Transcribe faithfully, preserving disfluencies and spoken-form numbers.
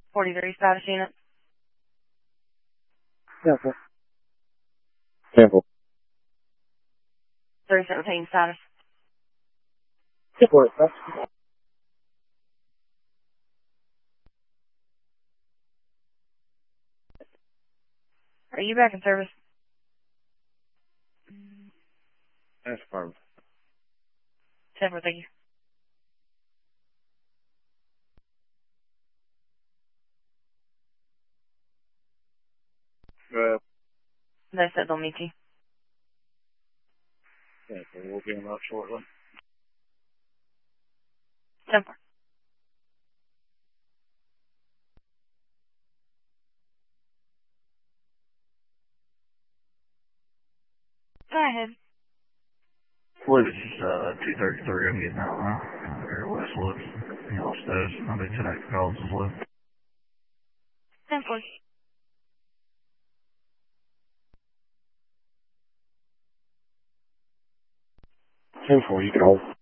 forty-three status unit. Sample. Sample. three seventeen status. Support. That's Are you back in service? that's fine. ten four, thank you. Uh, They said they'll meet you. yeah, so we'll be on that shortly. ten four. Go ahead. What is uh, two thirty-three? I'm getting out now. Uh, here at Westwood. You know, upstairs. I'll be connected calls as well. ten four. ten four, you can hold.